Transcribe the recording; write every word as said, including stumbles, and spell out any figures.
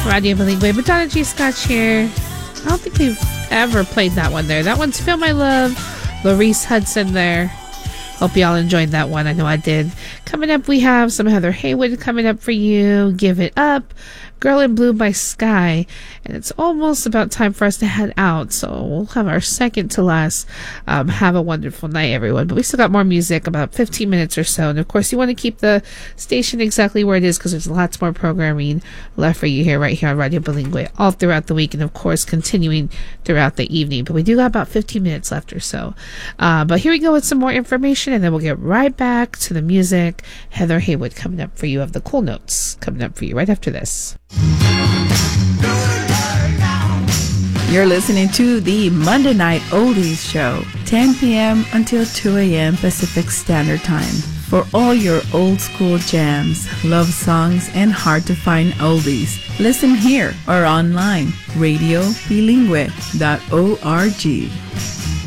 Radio Bilingüe. Madonna G. Scotch here. I don't think we've ever played that one there. That one's Feel My Love. Larice Hudson there. Hope y'all enjoyed that one. I know I did. Coming up, we have some Heather Haywood coming up for you. Give It Up. Girl in Blue by Sky. And it's almost about time for us to head out. So we'll have our second to last. Um, have a wonderful night, everyone. But we still got more music, about fifteen minutes or so. And of course, you want to keep the station exactly where it is because there's lots more programming left for you here, right here on Radio Bilingüe, all throughout the week. And of course, continuing throughout the evening. But we do got about fifteen minutes left or so. Uh, but here we go with some more information. And then we'll get right back to the music. Heather Haywood coming up for you of the Cool Notes. Coming up for you right after this. You're listening to the Monday Night Oldies Show, ten p.m. until two a.m. Pacific Standard Time. For all your old school jams, love songs, and hard to find oldies, listen here or online, radio bilingüe dot org.